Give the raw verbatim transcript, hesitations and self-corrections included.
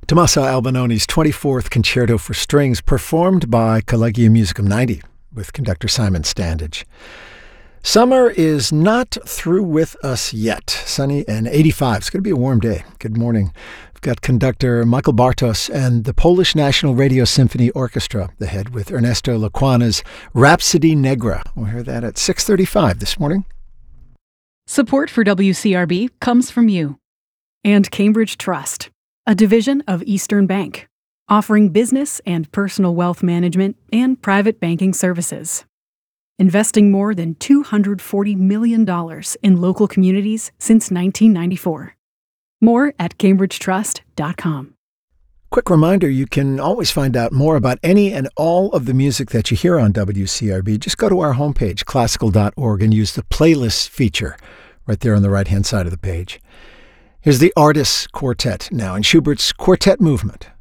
Tommaso Albinoni's twenty-fourth Concerto for Strings, performed by Collegium Musicum ninety with conductor Simon Standage. Summer is not through with us yet. Sunny and eighty-five. It's going to be a warm day. Good morning. We've got conductor Michael Bartos and the Polish National Radio Symphony Orchestra, the head with Ernesto Lecuana's Rhapsody Negra. We'll hear that at six thirty-five this morning. Support for W C R B comes from you and Cambridge Trust, a division of Eastern Bank, offering business and personal wealth management and private banking services. Investing more than two hundred forty million dollars in local communities since nineteen ninety-four. More at cambridge trust dot com. Quick reminder, you can always find out more about any and all of the music that you hear on W C R B. Just go to our homepage, classical dot org, and use the playlist feature right there on the right-hand side of the page. Here's the Artists Quartet now in Schubert's Quartet Movement.